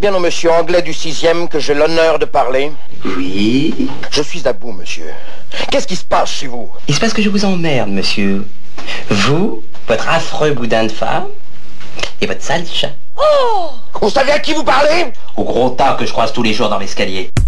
bien au monsieur anglais du 6e que j'ai l'honneur de parler? Oui. Je suis à bout, monsieur. Qu'est-ce qui se passe chez vous? Il se passe que je vous emmerde, monsieur. Vous, votre affreux boudin de femme, et votre sale chat. Oh! Vous savez à qui vous parlez? Au gros tas que je croise tous les jours dans l'escalier.